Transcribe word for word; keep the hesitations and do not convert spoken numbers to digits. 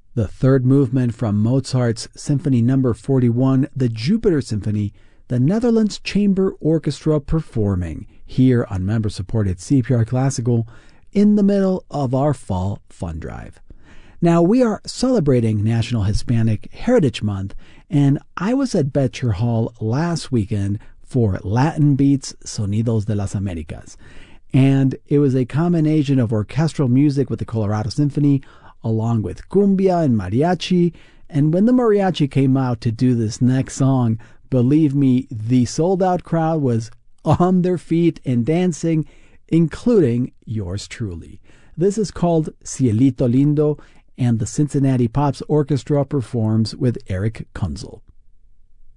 The third movement from Mozart's Symphony Number forty-one, the Jupiter Symphony, the Netherlands Chamber Orchestra performing here on member-supported C P R Classical in the middle of our fall fund drive. Now, we are celebrating National Hispanic Heritage Month, and I was at Betcher Hall last weekend for Latin Beats Sonidos de las Americas. And it was a combination of orchestral music with the Colorado Symphony, along with cumbia and mariachi. And when the mariachi came out to do this next song, believe me, the sold-out crowd was on their feet and dancing, including yours truly. This is called Cielito Lindo, and the Cincinnati Pops Orchestra performs with Eric Kunzel.